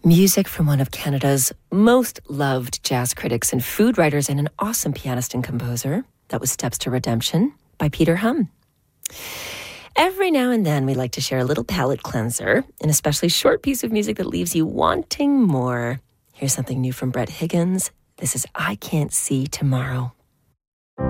Music from one of Canada's most loved jazz critics and food writers and an awesome pianist and composer. That was Steps to Redemption by Peter Hum. Every now and then we like to share a little palate cleanser, an especially short piece of music that leaves you wanting more. Here's something new from Brett Higgins. This is I Can't See Tomorrow.